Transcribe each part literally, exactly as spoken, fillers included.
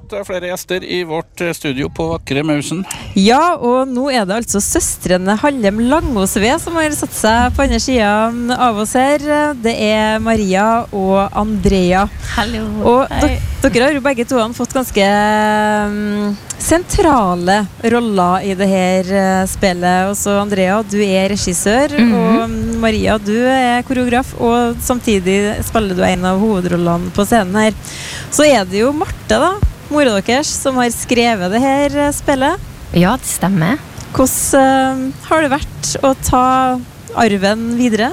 fått flere gjester I vårt studio på vakre Mausen. Ja, og nå er det altså søstrene Hallem Langåsve som har satt seg på andre siden av oss her. Det er Maria og Andrea. Hallo. Og dere, dere har jo begge to fått ganske um, sentrale roller I det her uh, spillet. Også Andrea, du er regissør, mm-hmm. og Maria, du er koreograf, og samtidig spiller du en av hovedrollene på scenen her. Så er det jo Marte da, mora deres, som har skrevet det her spillet. Ja, det stemmer. Hvordan uh, har det vært å ta arven videre?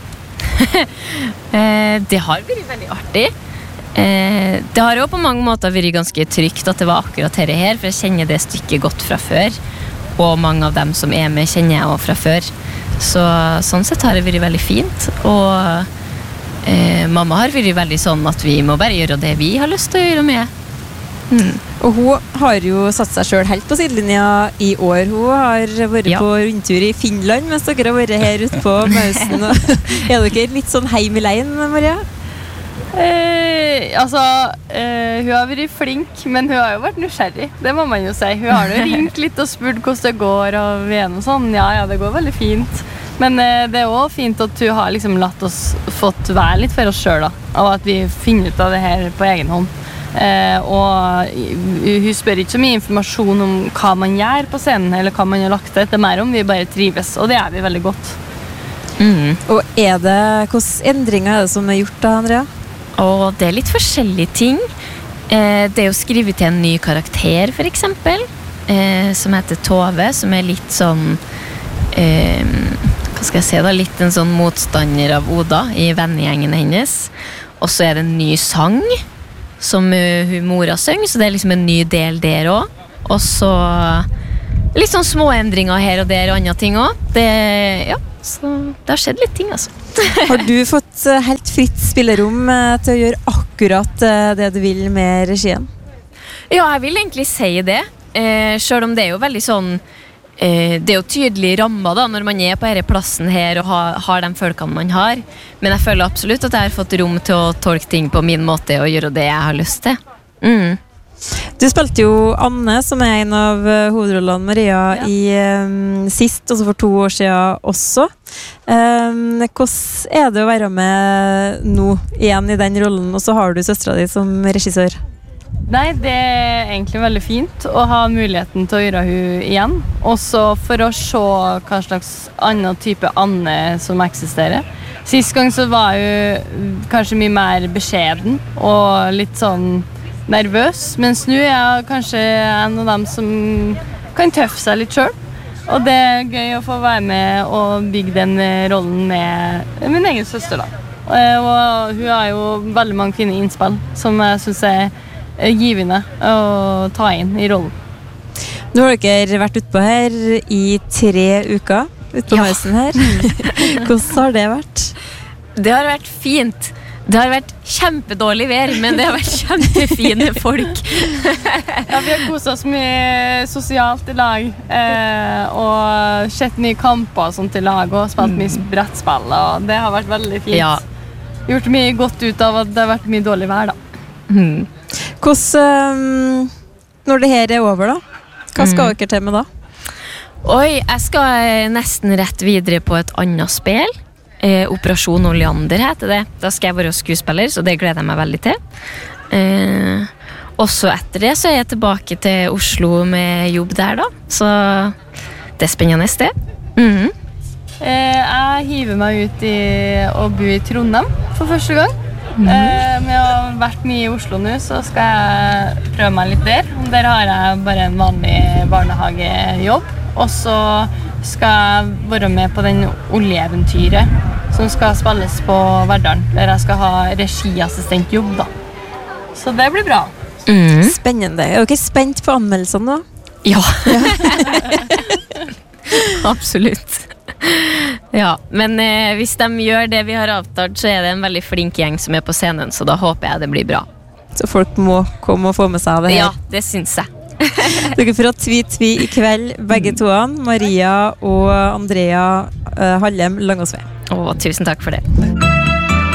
eh, det har vært veldig artig. Eh, det har jo på mange måter vært ganske trygt at det var akkurat dette her, for jeg kjenner det stykket godt fra før, og mange av dem som er med kjenner jeg også fra før. Så sånn sett har det vært veldig fint, og Eh, mamma har vært veldig sånn at vi må bare gjøre det vi har lyst til å gjøre med. Mm. Og hun har jo satt seg selv helt på sidelinja I år. Hun har vært ja. På rundtur I Finland mens dere har vært her ute på Mausen. Er dere litt sånn heim I leien, Maria? Eh, altså, eh, hun har vært flink, men hun har jo vært nysgjerrig. Det må man jo si. Hun har jo ringt litt og spurt hvordan det går, og vi er noe sånn. Ja, ja, det går veldig fint. Men eh, det er også fint at hun har liksom latt oss fått være litt for oss selv da, og at vi finner ut av det her på egen hånd. Eh, og hun spør ikke så mye informasjon om hva man gjør på scenen, eller hva man har lagt til. Det er mer om vi bare trives, og det er vi veldig godt. Mm. Og er det, hvilke endringer er det som er gjort da, Andrea? Og det er litt forskjellige ting. Eh, det er å skrive til en ny karakter, for eksempel, eh, som heter Tove, som er litt sånn... Eh, hva skal jeg si da, litt en sånn motstander av Oda I vennegjengen hennes. Og så er det en ny sang som uh, hun mora synger, så det er liksom en ny del der også. Og så litt sånn små endringer her og der og andre ting også. Det, ja, så det har skjedd litt ting altså. Har du fått uh, helt fritt spillerom uh, til å gjøre akkurat uh, det du vil med regien? Ja, jeg vil egentlig si det. Eh, selv om det er jo veldig sånn det er jo tydelig rammer da, når man er på denne plassen her og har, har de folkene man har. Men jeg føler absolutt at jeg har fått rom til å tolke ting på min måte og gjøre det jeg har lyst til. Mm. Du spilte jo Anne, som er en av hovedrollene Maria ja. I um, sist, også for to år siden også. Um, hvordan er det å være med nå igjen I den rollen, og så har du søstra di som regissør? Nei, det er egentlig veldig fint å ha muligheten til å gjøre hun igjen. Også for å se hva slags annen type Anne som eksisterer. Sist gang så var hun kanskje mye mer beskjeden og litt sånn nervøs. Mens nå er jeg kanskje en av dem som kan tøffe seg litt selv. Og det er gøy å få være med og bygge den rollen med min egen søster da. Og hun har jo veldig mange fine innspill som jeg synes er givende å ta inn I rollen. Nå har dere vært ute på her I tre uker, ute på ja. Mausen her. Hvordan har det vært? Det har vært fint. Det har vært kjempedårlig vær, men det har vært kjempefine folk. Ja, vi har koset oss mye sosialt I lag, eh, og sett mye kamper sånt I lag, og spilt mye brettspill, og det har vært veldig fint. Ja. Gjort mye godt ut av at det har vært mye dårlig vær da. Mm. Hvordan, um, når det her er over da, hva skal mm. dere til med da? Oi, jeg skal nesten rett videre på et annet spill. Eh, Operasjon Oleander heter det. Da skal jeg være skuespiller, så det gleder jeg meg veldig til. Eh, også etter det så er jeg tilbake til Oslo med jobb der da. Så det er spennende sted. Mm. Eh, jeg hiver meg ut I å bo I Trondheim for første gang. Mm. Eh, med å ha vært mye I Oslo nå, så skal jeg prøve meg litt der. Der har jeg bare en vanlig barnehagejobb. Og så skal jeg være med på den oljeeventyret som skal spilles på Verdalen, der jeg skal ha regiassistentjobb da. Så det blir bra. Mm. Spennende. Er dere spent på anmeldelsene da? Ja. Absolutt. Ja, men eh, hvis de gjør det vi har avtalt, så er det en veldig flink gjeng som er på scenen, så da håper jeg det blir bra. Så folk må komme og få med seg det her? Ja, det synes jeg. Dere får ha tvi-tvi I kveld, begge toene, Maria og Andrea uh, Hallem Langåsve. Åh, tusen takk for det.